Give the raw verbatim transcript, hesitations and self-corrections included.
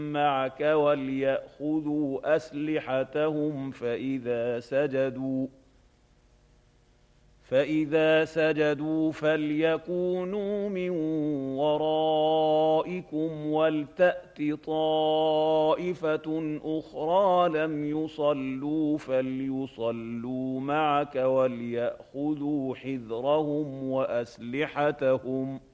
معك وليأخذوا أسلحتهم فإذا سجدوا فإذا سجدوا فليكونوا من ورائكم ولتأت طائفة أخرى لم يصلوا فليصلوا معك وليأخذوا حذرهم وأسلحتهم